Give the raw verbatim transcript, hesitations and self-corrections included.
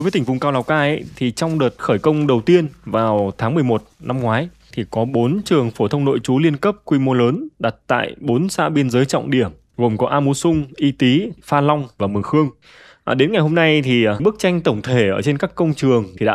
Với tỉnh vùng cao Lào Cai ấy, thì trong đợt khởi công đầu tiên vào tháng mười một năm ngoái thì có bốn trường phổ thông nội trú liên cấp quy mô lớn đặt tại bốn xã biên giới trọng điểm gồm có A Mú Xung, Y Tý, Pha Long và Mường Khương. À, đến ngày hôm nay thì bức tranh tổng thể ở trên các công trường thì đã